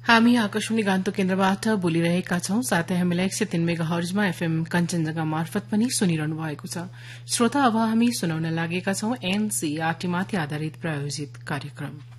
हामी आकाशवाणी गान्तोक केन्द्रबाट बोलिरहेका छौं। साथै हामीलाई 103 मेगाहर्जमा एफएम कञ्चनजंघा मार्फत पनि सुनिरहनु भएको छ। श्रोता, अब हामी सुनाउन लागेका छौं एनसीईआरटी माथि आधारित प्रायोजित कार्यक्रम।